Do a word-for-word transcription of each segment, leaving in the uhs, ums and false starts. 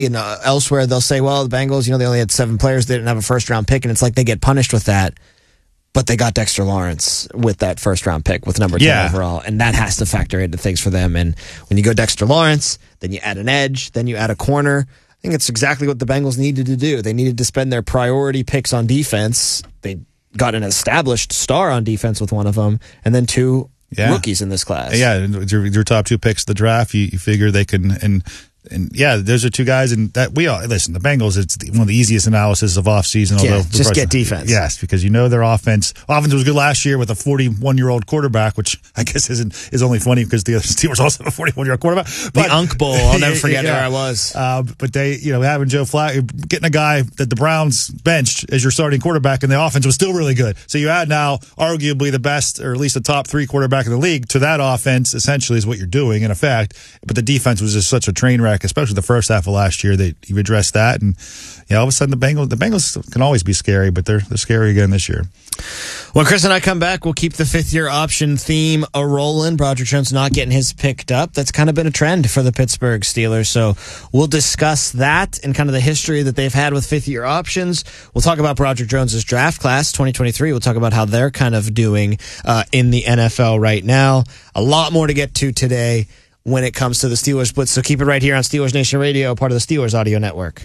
You know, elsewhere they'll say, well, the Bengals, you know, they only had seven players. They didn't have a first-round pick, and it's like they get punished with that. But they got Dexter Lawrence with that first-round pick with number ten yeah. overall, and that has to factor into things for them. And when you go Dexter Lawrence, then you add an edge, then you add a corner. I think it's exactly what the Bengals needed to do. They needed to spend their priority picks on defense. They got an established star on defense with one of them, and then two yeah. rookies in this class. Yeah, your, your top two picks of the draft, you, you figure they can... and. And yeah, those are two guys, and that we all listen. The Bengals, it's one of the easiest analysis of offseason. Yeah, although just get defense. Yes, because you know their offense. Offense was good last year with a forty-one-year-old quarterback, which I guess isn't is only funny because the Steelers also have a forty-one-year-old quarterback. But, the Unk Bowl, I'll never forget yeah, where I was. Uh, but they, you know, having Joe Flacco, getting a guy that the Browns benched as your starting quarterback, and the offense was still really good. So you add now arguably the best, or at least the top three quarterback in the league to that offense. Essentially, is what you're doing in effect. But the defense was just such a train wreck, especially the first half of last year. That you've addressed that, and yeah, all of a sudden the Bengals the Bengals can always be scary, but they're they're scary again this year. When Chris and I come back, we'll keep the fifth year option theme a rolling. Broderick Jones not getting his picked up. That's kind of been a trend for the Pittsburgh Steelers. So we'll discuss that and kind of the history that they've had with fifth year options. We'll talk about Broderick Jones's draft class twenty twenty-three. We'll talk about how they're kind of doing uh, in the N F L right now. A lot more to get to today when it comes to the Steelers Blitz. So keep it right here on Steelers Nation Radio, part of the Steelers Audio Network.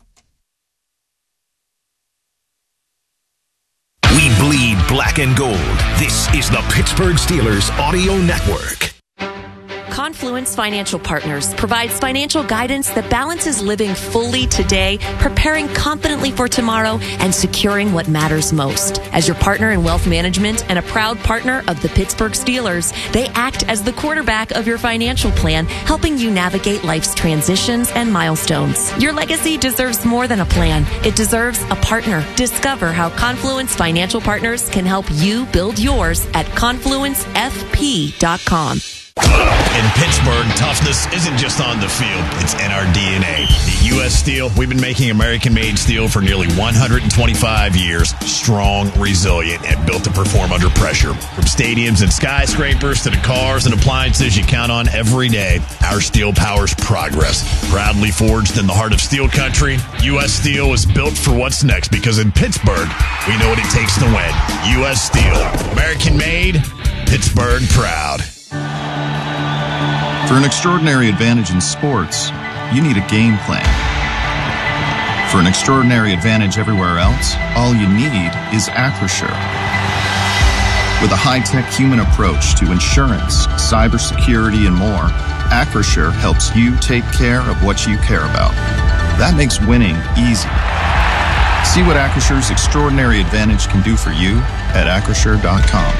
We bleed black and gold. This is the Pittsburgh Steelers Audio Network. Confluence Financial Partners provides financial guidance that balances living fully today, preparing confidently for tomorrow, and securing what matters most. As your partner in wealth management and a proud partner of the Pittsburgh Steelers, they act as the quarterback of your financial plan, helping you navigate life's transitions and milestones. Your legacy deserves more than a plan. It deserves a partner. Discover how Confluence Financial Partners can help you build yours at confluence f p dot com. In Pittsburgh, toughness isn't just on the field, it's in our D N A. At U S Steel, we've been making American-made steel for nearly one hundred twenty-five years. Strong, resilient, and built to perform under pressure. From stadiums and skyscrapers to the cars and appliances you count on every day, our steel powers progress. Proudly forged in the heart of steel country, U S Steel is built for what's next because in Pittsburgh, we know what it takes to win. U S Steel, American-made, Pittsburgh proud. For an extraordinary advantage in sports, you need a game plan. For an extraordinary advantage everywhere else, all you need is Acrisure. With a high-tech human approach to insurance, cybersecurity, and more, Acrisure helps you take care of what you care about. That makes winning easy. See what Acrisure's extraordinary advantage can do for you at acrisure dot com.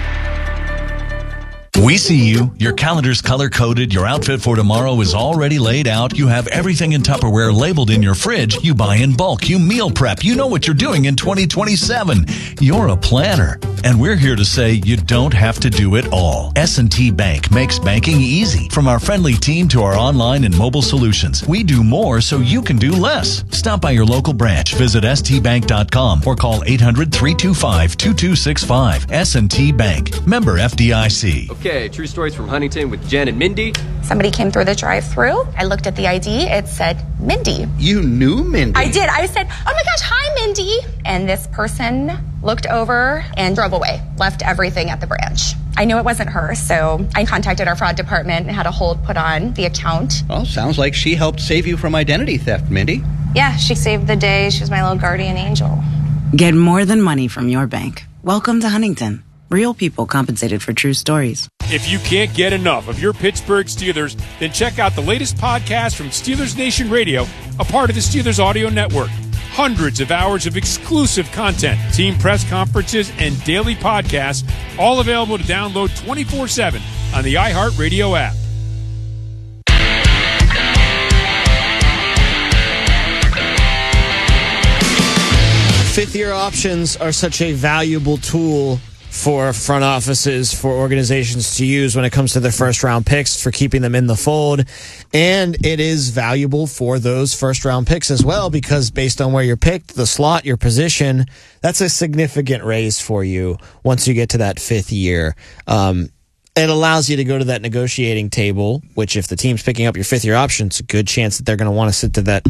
We see you. Your calendar's color-coded. Your outfit for tomorrow is already laid out. You have everything in Tupperware labeled in your fridge. You buy in bulk. You meal prep. You know what you're doing in twenty twenty-seven. You're a planner. And we're here to say you don't have to do it all. S and T Bank makes banking easy. From our friendly team to our online and mobile solutions, we do more so you can do less. Stop by your local branch. Visit s t bank dot com or call eight hundred, three two five, two two six five. S and T Bank. Member F D I C. Okay, true stories from Huntington with Jen and Mindy. Somebody came through the drive-thru. I looked at the I D. It said Mindy. You knew Mindy? I did. I said, oh my gosh, hi, Mindy. And this person looked over and drove away, left everything at the branch. I knew it wasn't her, so I contacted our fraud department and had a hold put on the account. Well, sounds like she helped save you from identity theft, Mindy. Yeah, she saved the day. She was my little guardian angel. Get more than money from your bank. Welcome to Huntington. Real people compensated for true stories. If you can't get enough of your Pittsburgh Steelers, then check out the latest podcast from Steelers Nation Radio, a part of the Steelers Audio Network. Hundreds of hours of exclusive content, team press conferences, and daily podcasts, all available to download twenty-four seven on the iHeartRadio app. Fifth-year options are such a valuable tool for front offices, for organizations to use when it comes to their first-round picks, for keeping them in the fold. And it is valuable for those first-round picks as well, because based on where you're picked, the slot, your position, that's a significant raise for you once you get to that fifth year. Um, it allows you to go to that negotiating table, which if the team's picking up your fifth year option, it's a good chance that they're going to want to sit to that